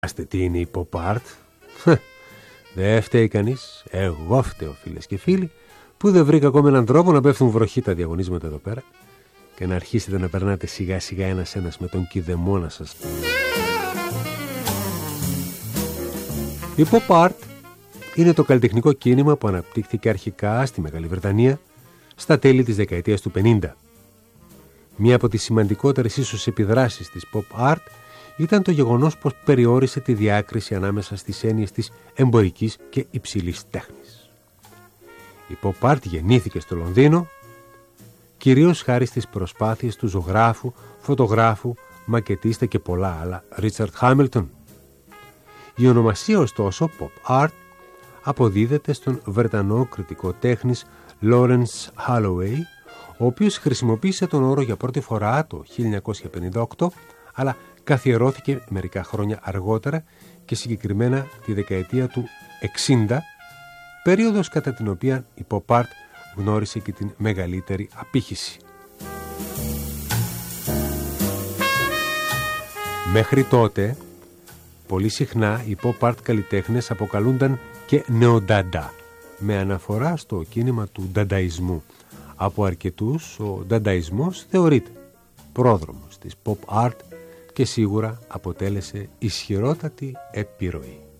Άστε τι είναι η pop art. Δεν φταίει κανείς. Εγώ φταίω, φίλες και φίλοι, που δεν βρήκα ακόμα έναν τρόπο να πέφτουν βροχή τα διαγωνίσματα εδώ πέρα και να αρχίσετε να περνάτε σιγά σιγά ένας-ένας με τον κηδεμόνα σας. Η pop art είναι το καλλιτεχνικό κίνημα που αναπτύχθηκε αρχικά στη Μεγάλη Βρετανία στα τέλη της δεκαετίας του 50. Μία από τις σημαντικότερες ίσως επιδράσεις της pop art ήταν το γεγονός πως περιόρισε τη διάκριση ανάμεσα στις έννοιες της εμπορικής και υψηλής τέχνης. Η pop art γεννήθηκε στο Λονδίνο κυρίως χάρη στις προσπάθειες του ζωγράφου, φωτογράφου, μακετίστα και πολλά άλλα Ρίτσαρντ Χάμιλτον. Η ονομασία ωστόσο pop art αποδίδεται στον Βρετανό κριτικό τέχνης Lawrence Holloway, ο οποίος χρησιμοποίησε τον όρο για πρώτη φορά το 1958, αλλά καθιερώθηκε μερικά χρόνια αργότερα και συγκεκριμένα τη δεκαετία του 60, περίοδος κατά την οποία η pop art γνώρισε και την μεγαλύτερη απήχηση. Μέχρι τότε, πολύ συχνά οι pop art καλλιτέχνες αποκαλούνταν και νεοντάντα, με αναφορά στο κίνημα του ντανταϊσμού. Από αρκετούς ο ντανταϊσμός θεωρείται πρόδρομος της pop art και σίγουρα αποτέλεσε ισχυρότατη επιρροή.